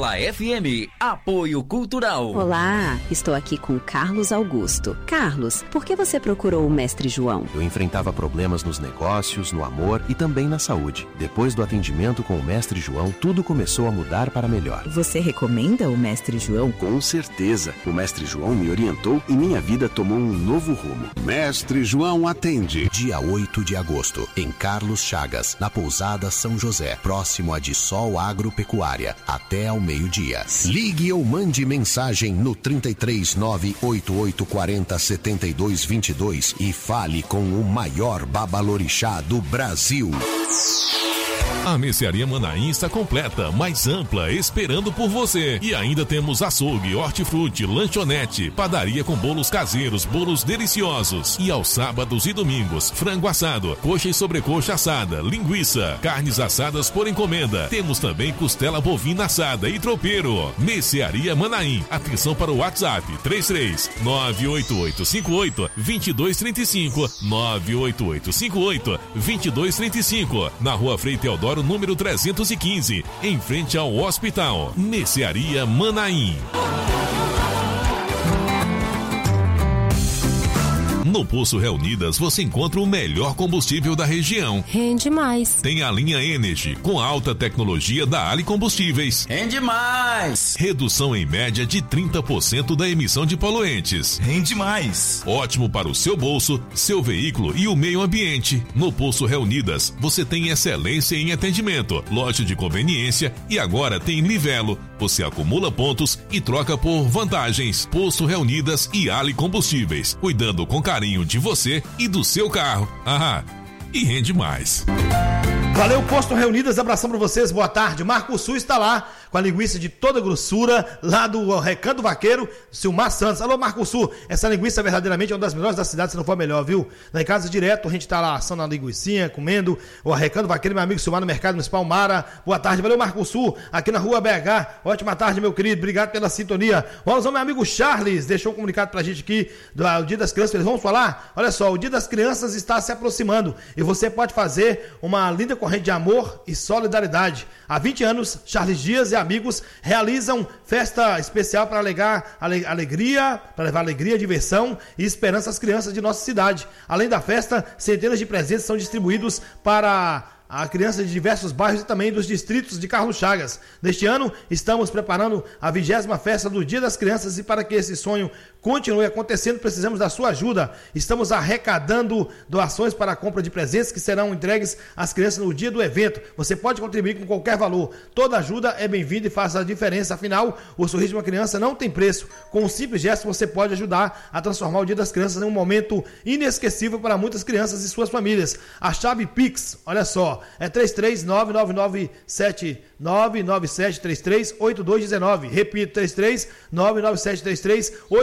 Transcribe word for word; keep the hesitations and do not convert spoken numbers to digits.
Canela F M, apoio cultural. Olá, estou aqui com Carlos Augusto. Carlos, por que você procurou o Mestre João? Eu enfrentava problemas nos negócios, no amor e também na saúde. Depois do atendimento com o Mestre João, tudo começou a mudar para melhor. Você recomenda o Mestre João? Com certeza. O Mestre João me orientou e minha vida tomou um novo rumo. Mestre João atende. Dia oito de agosto, em Carlos Chagas, na Pousada São José, próximo a De Sol Agropecuária, até ao meio-dia. Ligue ou mande mensagem no trinta e três, nove oito oito quatro zero, sete dois dois dois e fale com o maior babalorixá do Brasil. A Mercearia Manaim está completa, mais ampla, esperando por você. E ainda temos açougue, hortifruti, lanchonete, padaria com bolos caseiros, bolos deliciosos. E aos sábados e domingos, frango assado, coxa e sobrecoxa assada, linguiça, carnes assadas por encomenda. Temos também costela bovina assada e tropeiro. Mercearia Manaim. Atenção para o WhatsApp três três, nove oito oito cinco oito, dois dois três cinco, nove oito oito cinco oito, dois dois três cinco. Na Rua Frei Teodoro, número trezentos e quinze, em frente ao hospital. Mercearia Manaim. No Poço Reunidas você encontra o melhor combustível da região. Rende mais. Tem a linha Energy, com alta tecnologia da Ali Combustíveis. Rende mais. Redução em média de trinta por cento da emissão de poluentes. Rende mais. Ótimo para o seu bolso, seu veículo e o meio ambiente. No Poço Reunidas você tem excelência em atendimento, loja de conveniência e agora tem Livelo. Você acumula pontos e troca por vantagens. Poço Reunidas e Ali Combustíveis, cuidando com carinho de você e do seu carro. Ah, e rende mais. Valeu, Posto Reunidas, abração pra vocês, boa tarde. Marco Sul está lá com a linguiça de toda grossura, lá do Recanto Vaqueiro, Silmar Santos. Alô, Marco Sul, essa linguiça verdadeiramente é uma das melhores da cidade, se não for a melhor, viu? Lá em casa direto, a gente tá lá assando a linguicinha, comendo, o Recanto Vaqueiro, meu amigo Silmar no Mercado Municipal Mara. Boa tarde, valeu, Marco Sul, aqui na Rua B H. Ótima tarde, meu querido, obrigado pela sintonia. Vamos ao meu amigo Charles, deixou um comunicado pra gente aqui do Dia das Crianças. Vamos falar? Olha só, o Dia das Crianças está se aproximando e você pode fazer uma linda corrente de amor e solidariedade. Há vinte anos, Charles Dias e amigos realizam festa especial para alegar ale, alegria, para levar alegria, diversão e esperança às crianças de nossa cidade. Além da festa, centenas de presentes são distribuídos para a criança de diversos bairros e também dos distritos de Carlos Chagas. Neste ano, estamos preparando a vigésima festa do Dia das Crianças e para que esse sonho continue acontecendo, precisamos da sua ajuda. Estamos arrecadando doações para a compra de presentes que serão entregues às crianças no dia do evento. Você pode contribuir com qualquer valor. Toda ajuda é bem-vinda e faz a diferença. Afinal, o sorriso de uma criança não tem preço. Com um simples gesto, você pode ajudar a transformar o Dia das Crianças em um momento inesquecível para muitas crianças e suas famílias. A chave Pix, olha só, é três três nove nove nove sete nove nove sete três três oito dois um nove. Repito, três três nove nove sete três três oito dois um nove.